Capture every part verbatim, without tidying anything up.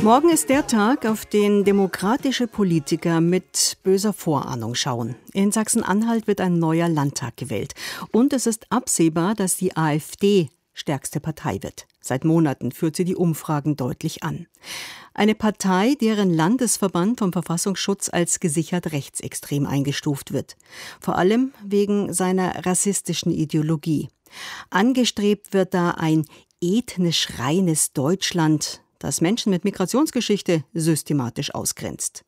Morgen ist der Tag, auf den demokratische Politiker mit böser Vorahnung schauen. In Sachsen-Anhalt wird ein neuer Landtag gewählt. Und es ist absehbar, dass die AfD stärkste Partei wird. Seit Monaten führt sie die Umfragen deutlich an. Eine Partei, deren Landesverband vom Verfassungsschutz als gesichert rechtsextrem eingestuft wird. Vor allem wegen seiner rassistischen Ideologie. Angestrebt wird da ein ethnisch reines Deutschland, das Menschen mit Migrationsgeschichte systematisch ausgrenzt.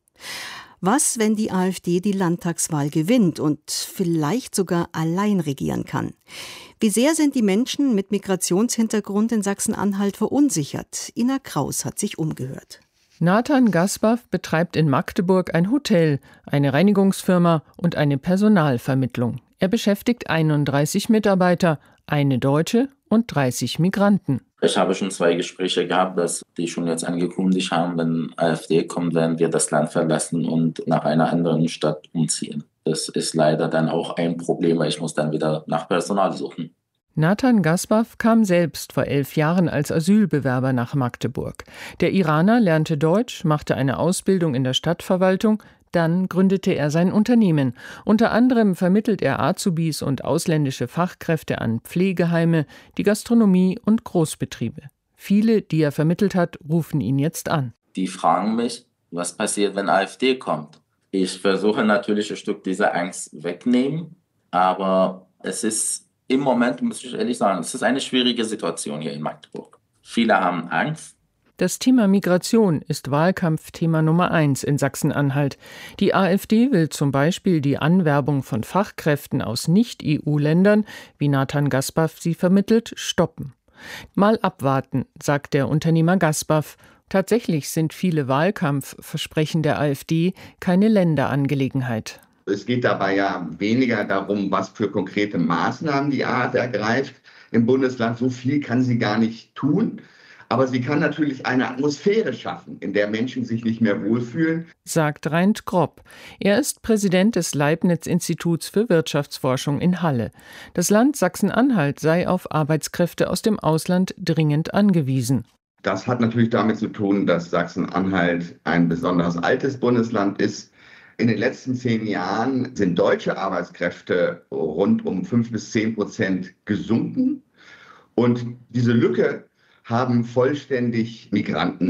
Was, wenn die AfD die Landtagswahl gewinnt und vielleicht sogar allein regieren kann? Wie sehr sind die Menschen mit Migrationshintergrund in Sachsen-Anhalt verunsichert? Ina Kraus hat sich umgehört. Nathan Gasbav betreibt in Magdeburg ein Hotel, eine Reinigungsfirma und eine Personalvermittlung. Er beschäftigt einunddreißig Mitarbeiter, eine Deutsche und dreißig Migranten. Ich habe schon zwei Gespräche gehabt, dass die schon jetzt angekündigt haben, wenn AfD kommt, werden wir das Land verlassen und nach einer anderen Stadt umziehen. Das ist leider dann auch ein Problem, weil ich muss dann wieder nach Personal suchen. Nathan Gasbav kam selbst vor elf Jahren als Asylbewerber nach Magdeburg. Der Iraner lernte Deutsch, machte eine Ausbildung in der Stadtverwaltung, dann gründete er sein Unternehmen. Unter anderem vermittelt er Azubis und ausländische Fachkräfte an Pflegeheime, die Gastronomie und Großbetriebe. Viele, die er vermittelt hat, rufen ihn jetzt an. Die fragen mich, was passiert, wenn AfD kommt. Ich versuche natürlich ein Stück dieser Angst wegnehmen, aber es ist im Moment, muss ich ehrlich sagen, es ist eine schwierige Situation hier in Magdeburg. Viele haben Angst. Das Thema Migration ist Wahlkampfthema Nummer eins in Sachsen-Anhalt. Die AfD will zum Beispiel die Anwerbung von Fachkräften aus Nicht-E U-Ländern, wie Nathan Gasbav sie vermittelt, stoppen. Mal abwarten, sagt der Unternehmer Gasbav. Tatsächlich sind viele Wahlkampfversprechen der AfD keine Länderangelegenheit. Es geht dabei ja weniger darum, was für konkrete Maßnahmen die A f ergreift im Bundesland. So viel kann sie gar nicht tun. Aber sie kann natürlich eine Atmosphäre schaffen, in der Menschen sich nicht mehr wohlfühlen, sagt Reint Gropp. Er ist Präsident des Leibniz-Instituts für Wirtschaftsforschung in Halle. Das Land Sachsen-Anhalt sei auf Arbeitskräfte aus dem Ausland dringend angewiesen. Das hat natürlich damit zu tun, dass Sachsen-Anhalt ein besonders altes Bundesland ist. In den letzten zehn Jahren sind deutsche Arbeitskräfte rund um fünf bis zehn Prozent gesunken. Und diese Lücke haben vollständig Migranten